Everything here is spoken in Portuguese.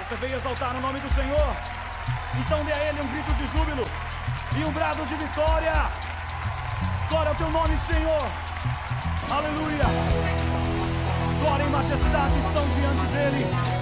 Você veio exaltar o nome do Senhor? Então dê a Ele um grito de júbilo e um brado de vitória. Glória ao teu nome, Senhor. Aleluia. Glória e majestade estão diante dele.